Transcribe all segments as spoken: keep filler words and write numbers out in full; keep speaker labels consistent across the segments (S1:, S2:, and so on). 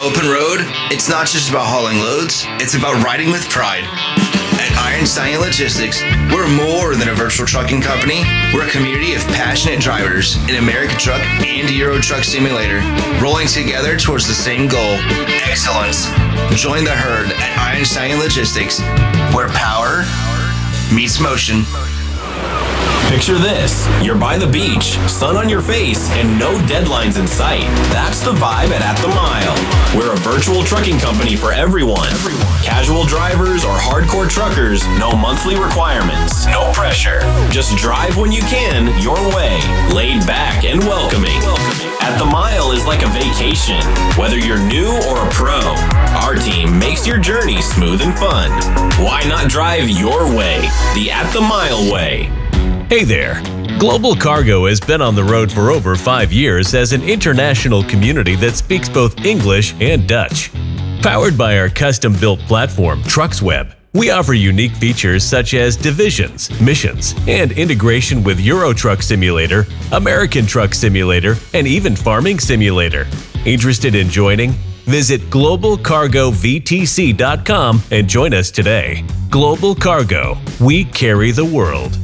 S1: Open road, it's not just about hauling loads, it's about riding with pride. At Iron Stallion Logistics, we're more than a virtual trucking company. We're a community of passionate drivers in American Truck and Euro Truck Simulator, rolling together towards the same goal, excellence. Join the herd at Iron Stallion Logistics, where power meets motion.
S2: Picture this. You're by the beach, sun on your face, and no deadlines in sight. That's the vibe at At the Mile. We're a virtual trucking company for everyone. everyone. Casual drivers or hardcore truckers, no monthly requirements, no pressure. Just drive when you can, your way. Laid back and welcoming. welcoming. At the Mile is like a vacation. Whether you're new or a pro, our team makes your journey smooth and fun. Why not drive your way? The At the Mile way.
S3: Hey there! Global Cargo has been on the road for over five years as an international community that speaks both English and Dutch. Powered by our custom-built platform, TrucksWeb, we offer unique features such as divisions, missions, and integration with Euro Truck Simulator, American Truck Simulator, and even Farming Simulator. Interested in joining? Visit global cargo v t c dot com and join us today. Global Cargo, we carry the world.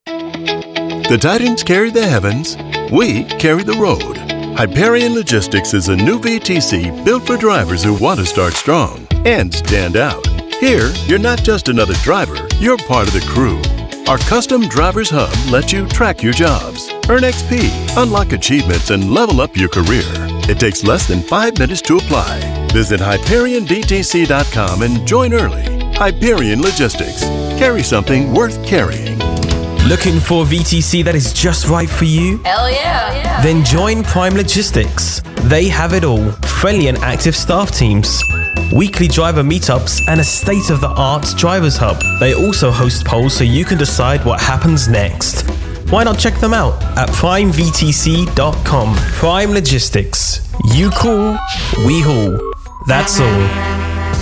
S4: The Titans carry the heavens, we carry the road. Hyperion Logistics is a new V T C built for drivers who want to start strong and stand out. Here, you're not just another driver, you're part of the crew. Our custom Drivers Hub lets you track your jobs, earn X P, unlock achievements, and level up your career. It takes less than five minutes to apply. Visit hyperion v t c dot com and join early. Hyperion Logistics. Carry something worth carrying.
S5: Looking for a V T C that is just right for you?
S6: Hell yeah. yeah!
S5: Then join Prime Logistics. They have it all. Friendly and active staff teams, weekly driver meetups, and a state-of-the-art drivers hub. They also host polls so you can decide what happens next. Why not check them out at prime v t c dot com. Prime Logistics. You cool, we haul. That's all.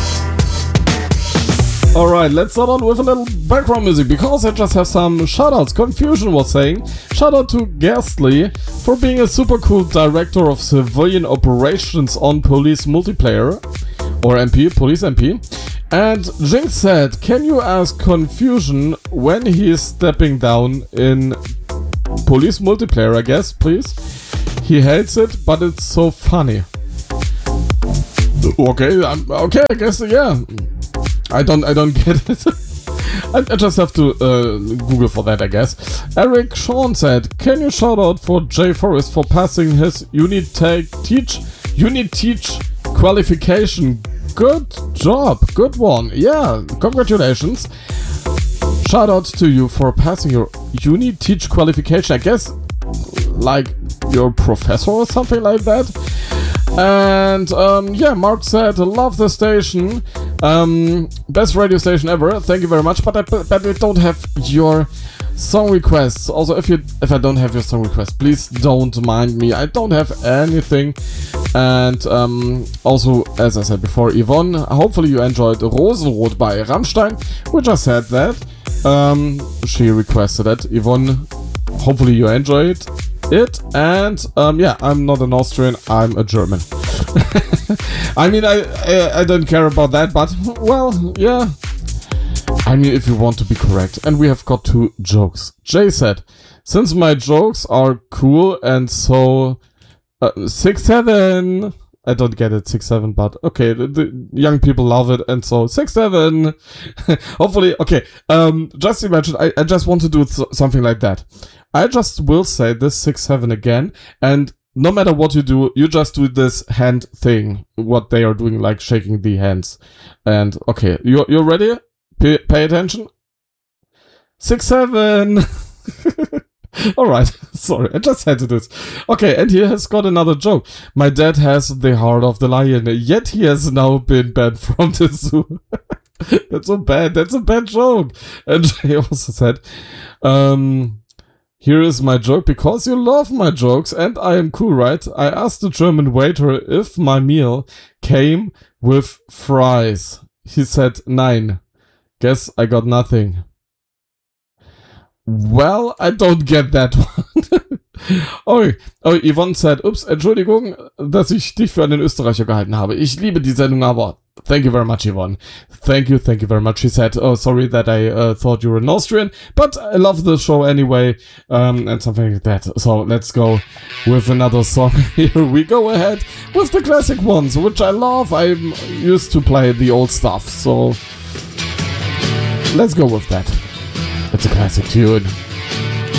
S7: Alright, let's start on with a little background music because I just have some shoutouts. Confusion was saying, shoutout to Ghastly for being a super cool director of civilian operations on Police Multiplayer, or M P, Police M P. And Jinx said, can you ask Confusion when he is stepping down in Police Multiplayer, I guess, please? He hates it, but it's so funny. Okay, I'm, okay, I guess, yeah. I don't, I don't get it. I, I just have to uh, Google for that, I guess. Eric Sean said, can you shout out for Jay Forrest for passing his unit take, teach, unit teach qualification? Good job, good one. Yeah, congratulations. Shout out to you for passing your unit teach qualification. I guess like your professor or something like that. And um, yeah, Mark said, love the station. Um, best radio station ever. Thank you very much. But I, but I don't have your song requests. Also, if you if I don't have your song request, please don't mind me. I don't have anything. And um, also, as I said before, Yvonne, hopefully you enjoyed Rosenrot by Rammstein. We just said that. Um, she requested it. Yvonne, hopefully you enjoyed it. And um, yeah, I'm not an Austrian, I'm a German. I mean, I, I I don't care about that, but well, yeah. I mean, if you want to be correct. And we have got two jokes. Jay said, since my jokes are cool and so uh, six seven. I don't get it, six seven, but okay, the, the young people love it, and so six seven. Hopefully, okay. Um, just imagine, I, I just want to do th- something like that. I just will say this six seven again, and no matter what you do, you just do this hand thing, what they are doing, like shaking the hands. And okay, you you ready? P- pay attention. Six seven. All right, sorry, I just had to do this. Okay, and he has got another joke. My dad has the heart of the lion, yet he has now been banned from the zoo. That's so bad. That's a bad joke. And he also said, um, here is my joke because you love my jokes and I am cool, right? I asked the German waiter if my meal came with fries. He said, nine. Guess I got nothing. Well, I don't get that one. oh, oh, Yvonne said, ups, Entschuldigung, dass ich dich für einen Österreicher gehalten habe. Ich liebe die Sendung, aber thank you very much, Yvonne. Thank you, thank you very much. She said, oh, sorry that I uh, thought you were an Austrian, but I love the show anyway, um, and something like that. So let's go with another song. Here we go ahead with the classic ones, which I love. I'm used to play the old stuff, so let's go with that. It's a classic tune.